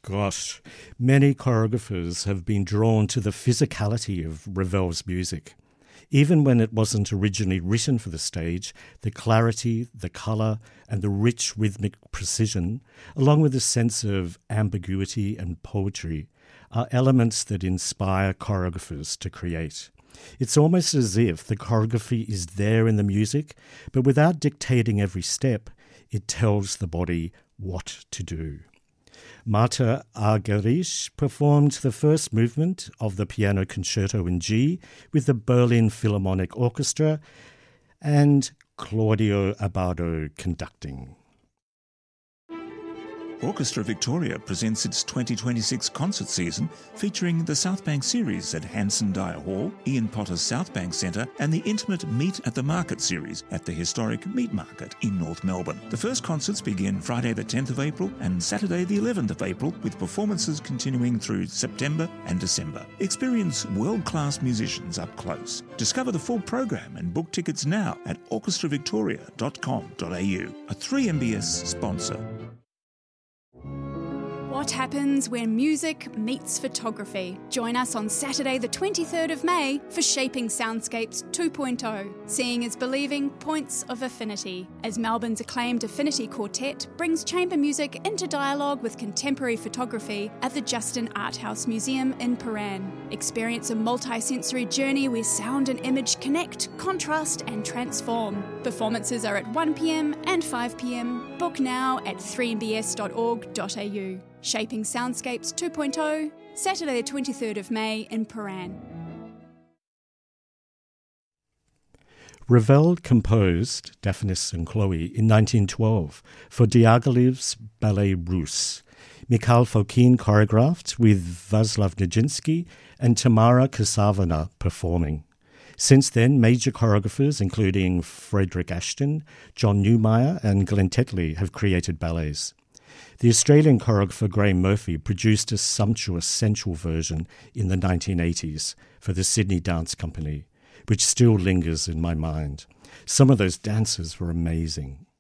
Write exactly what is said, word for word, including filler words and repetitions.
Gosh, many choreographers have been drawn to the physicality of Ravel's music. Even when it wasn't originally written for the stage, the clarity, the colour, and the rich rhythmic precision, along with a sense of ambiguity and poetry, are elements that inspire choreographers to create. It's almost as if the choreography is there in the music, but without dictating every step, it tells the body what to do. Marta Argerich performed the first movement of the Piano Concerto in G with the Berlin Philharmonic Orchestra and Claudio Abbado conducting. Orchestra Victoria presents its twenty twenty-six concert season featuring the South Bank series at Hanson Dyer Hall, Ian Potter's South Bank Centre and the intimate Meet at the Market series at the historic Meat Market in North Melbourne. The first concerts begin Friday the tenth of April and Saturday the eleventh of April, with performances continuing through September and December. Experience world-class musicians up close. Discover the full program and book tickets now at orchestra victoria dot com dot a u, a three M B S sponsor. What happens when music meets photography? Join us on Saturday the twenty-third of May for Shaping Soundscapes two point oh, Seeing is Believing Points of Affinity, as Melbourne's acclaimed Affinity Quartet brings chamber music into dialogue with contemporary photography at the Justin Art House Museum in Paran. Experience a multi-sensory journey where sound and image connect, contrast and transform. Performances are at one p m and five p m. Book now at three m b s dot org dot a u. Shaping Soundscapes two point oh, Saturday the twenty-third of May in Paran. Ravel composed Daphnis and Chloe in nineteen twelve for Diaghilev's Ballet Russe. Mikhail Fokine choreographed with Vaslav Nijinsky and Tamara Kasavina performing. Since then, major choreographers including Frederick Ashton, John Neumeier and Glenn Tetley have created ballets. The Australian choreographer Graham Murphy produced a sumptuous sensual version in the nineteen eighties for the Sydney Dance Company, which still lingers in my mind. Some of those dances were amazing.